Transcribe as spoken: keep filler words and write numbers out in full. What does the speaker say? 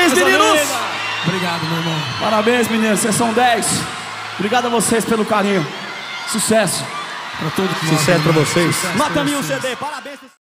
Parabéns, meninos! Obrigado, meu irmão. Parabéns, meninos, vocês são dez. Obrigado a vocês pelo carinho. Sucesso. Pra todos nós. Sucesso pra vocês. Sucesso Nota pra mil vocês. C D, parabéns.